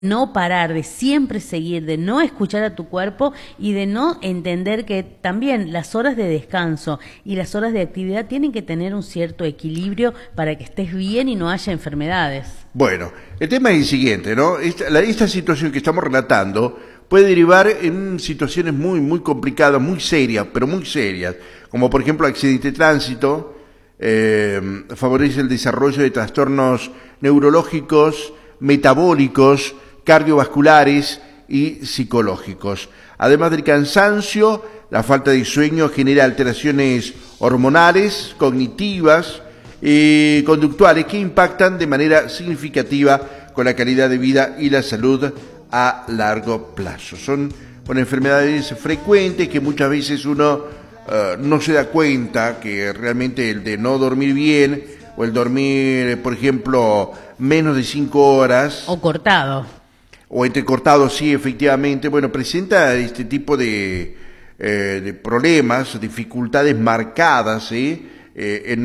no parar, de siempre seguir, de no escuchar a tu cuerpo y de no entender que también las horas de descanso y las horas de actividad tienen que tener un cierto equilibrio para que estés bien y no haya enfermedades. Bueno, el tema es el siguiente, ¿no? Esta situación que estamos relatando puede derivar en situaciones muy complicadas, muy serias, pero muy serias, como por ejemplo accidente de tránsito, favorece el desarrollo de trastornos neurológicos, metabólicos, cardiovasculares y psicológicos. Además del cansancio, la falta de sueño genera alteraciones hormonales, cognitivas y conductuales que impactan de manera significativa con la calidad de vida y la salud a largo plazo. Son enfermedades frecuentes que muchas veces uno no se da cuenta que realmente el de no dormir bien o el dormir, por ejemplo, menos de 5 horas. O cortado. O entrecortado, sí, efectivamente, bueno, presenta este tipo de problemas, dificultades marcadas en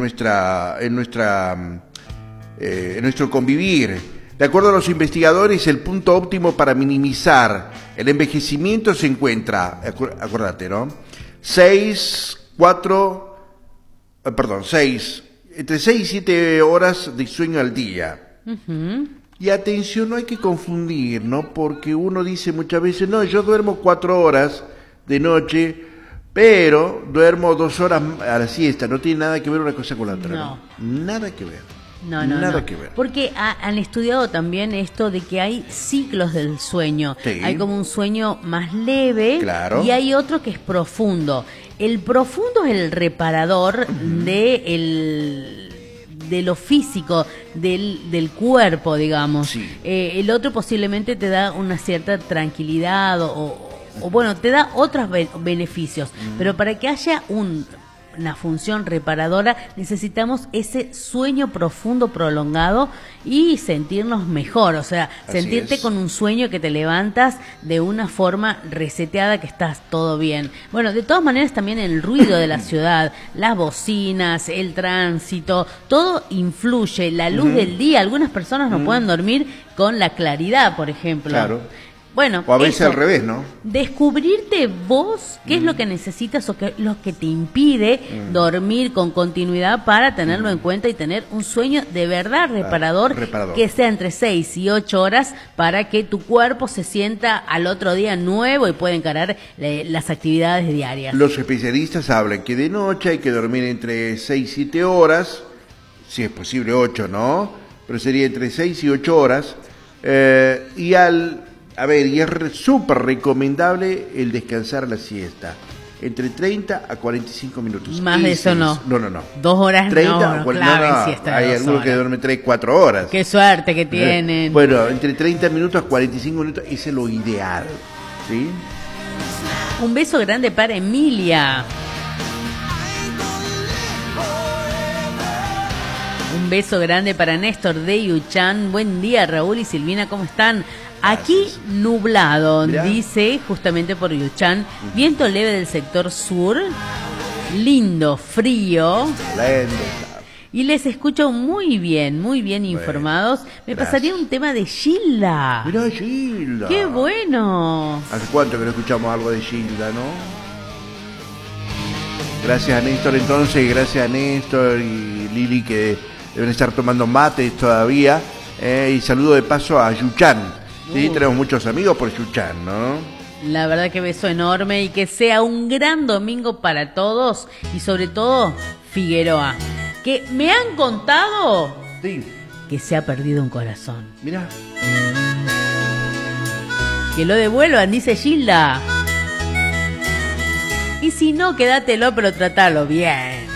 nuestro convivir. De acuerdo a los investigadores, el punto óptimo para minimizar el envejecimiento se encuentra, acuérdate, ¿no? entre 6 y 7 horas de sueño al día. Uh-huh. Y atención, no hay que confundir, ¿no? Porque uno dice muchas veces, no, yo duermo 4 horas de noche, pero duermo 2 horas a la siesta. No tiene nada que ver una cosa con la otra. No. Nada que ver. No. Que ver. Porque han estudiado también esto de que hay ciclos del sueño. Sí. Hay como un sueño más leve, claro, y hay otro que es profundo. El profundo es el reparador de lo físico, del cuerpo, digamos. Sí. El otro posiblemente te da una cierta tranquilidad o bueno, te da otros beneficios. Pero para que haya una función reparadora necesitamos ese sueño profundo prolongado y sentirnos mejor, o sea, sentirte con un sueño que te levantas de una forma reseteada, que estás todo bien. Bueno, de todas maneras también el ruido de la ciudad, las bocinas, el tránsito, todo influye, la luz del día, algunas personas no pueden dormir con la claridad, por ejemplo. Claro. Bueno, o a veces al revés, ¿no? Descubrirte vos qué es lo que necesitas o qué es lo que te impide dormir con continuidad para tenerlo en cuenta y tener un sueño de verdad reparador, que sea entre 6 y 8 horas para que tu cuerpo se sienta al otro día nuevo y pueda encarar las actividades diarias. Los especialistas hablan que de noche hay que dormir entre 6 y 7 horas, si es posible 8, ¿no? Pero sería entre 6 y 8 horas, y es súper recomendable el descansar a la siesta. Entre 30 a 45 minutos. Más de eso no. No. 2 horas 30, no, clave siesta. Hay algunos que duermen 3, 4 horas. Qué suerte que tienen. Bueno, entre 30 minutos a 45 minutos, ese es lo ideal. ¿Sí? Un beso grande para Emilia. Un beso grande para Néstor de Yuchán. Buen día, Raúl y Silvina, ¿cómo están? Aquí nublado, mirá, dice, justamente por Yuchán. Viento leve del sector sur. Lindo, frío. Y les escucho muy bien informados. Me pasaría un tema de Gilda. Mirá, Gilda. ¡Qué bueno! ¿Hace cuánto que no escuchamos algo de Gilda, no? Gracias a Néstor entonces, gracias a Néstor y Lili que deben estar tomando mates todavía. Y saludo de paso a Yuchán. Sí, tenemos muchos amigos por Yuchán, ¿no? La verdad que beso enorme y que sea un gran domingo para todos y sobre todo Figueroa, que me han contado que se ha perdido un corazón. Mirá. Que lo devuelvan, dice Gilda. Y si no, quédatelo, pero tratalo bien.